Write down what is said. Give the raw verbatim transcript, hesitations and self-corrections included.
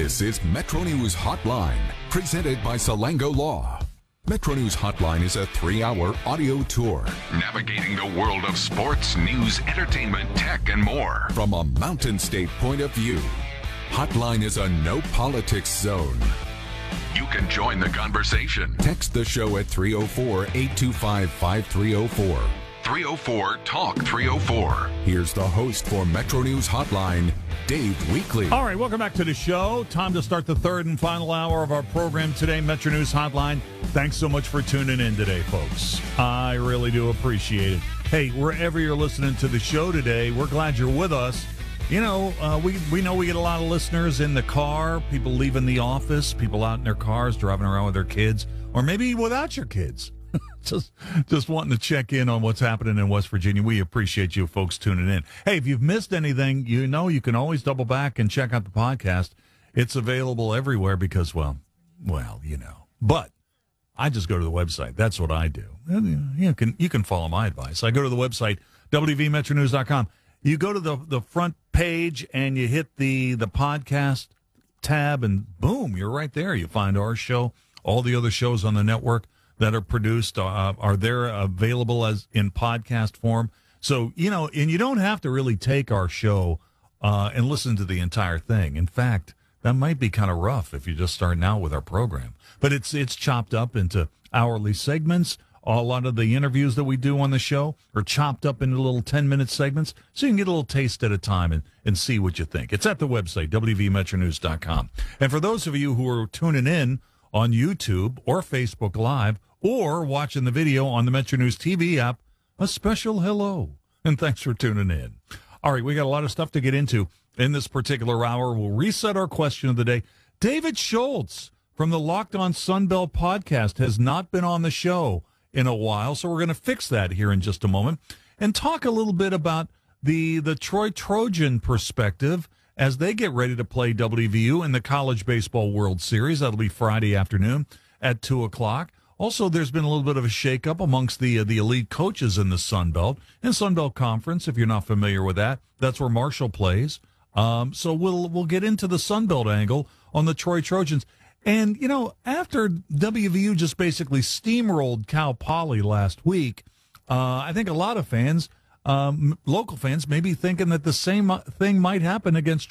This is Metro News Hotline, presented by Salango Law. Metro News Hotline is a three-hour audio tour navigating the world of sports, news, entertainment, tech, and more from a Mountain State point of view. Hotline is a no-politics zone. You can join the conversation. Text the show at three oh four, eight two five, five three oh four. three oh four, talk three oh four. Here's the host for Metro News Hotline, Dave Weekley. All right, welcome back to the show. Time to start the third and final hour of our program today, Metro News Hotline. Thanks so much for tuning in today, folks. I really do appreciate it. Hey, wherever you're listening to the show today, we're glad you're with us. You know, uh, we, we know we get a lot of listeners in the car, people leaving the office, people out in their cars, driving around with their kids, or maybe without your kids. just just wanting to check in on what's happening in West Virginia. We appreciate you folks tuning in. Hey, if you've missed anything, you know you can always double back and check out the podcast. It's available everywhere because, well, well, you know. But I just go to the website. That's what I do. You can you can follow my advice. I go to the website, w v metro news dot com. You go to the, the front page and you hit the, the podcast tab, and boom, you're right there. You find our show, all the other shows on the network that are produced uh, are there available as in podcast form. So, you know, and you don't have to really take our show uh, and listen to the entire thing. In fact, that might be kind of rough if you're just starting out with our program. But it's it's chopped up into hourly segments. A lot of the interviews that we do on the show are chopped up into little ten-minute segments, so you can get a little taste at a time and, and see what you think. It's at the website, w v metro news dot com. And for those of you who are tuning in on YouTube or Facebook Live, or watching the video on the Metro News T V app, a special hello, and thanks for tuning in. All right, we got a lot of stuff to get into in this particular hour. We'll reset our question of the day. David Schultz from the Locked On Sunbelt podcast has not been on the show in a while, so we're going to fix that here in just a moment and talk a little bit about the, the Troy Trojan perspective as they get ready to play W V U in the College Baseball World Series. That'll be Friday afternoon at two o'clock. Also, there's been a little bit of a shakeup amongst the uh, the elite coaches in the Sun Belt and Sun Belt Conference. If you're not familiar with that, that's where Marshall plays. Um, so we'll we'll get into the Sun Belt angle on the Troy Trojans. And you know, after W V U just basically steamrolled Cal Poly last week, uh, I think a lot of fans, um, local fans, may be thinking that the same thing might happen against